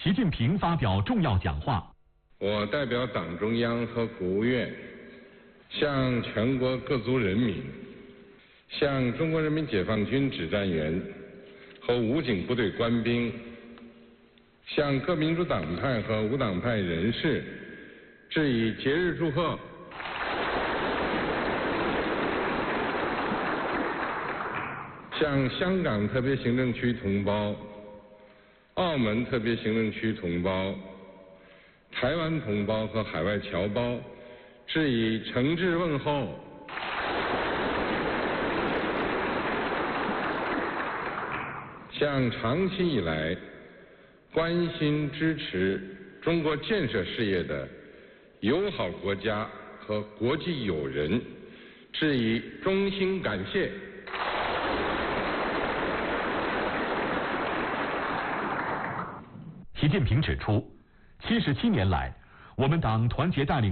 习近平发表重要讲话。 我代表党中央和国务院，向全国各族人民、向中国人民解放军指战员和武警部队官兵，向各民主党派和无党派人士致以节日祝贺。向香港特别行政区同胞、澳门特别行政区同胞、台湾同胞和海外侨胞致以诚挚问候。向长期以来关心支持中国建设事业的友好国家和国际友人致以衷心感谢。 习近平指出，77年来，我们党团结带领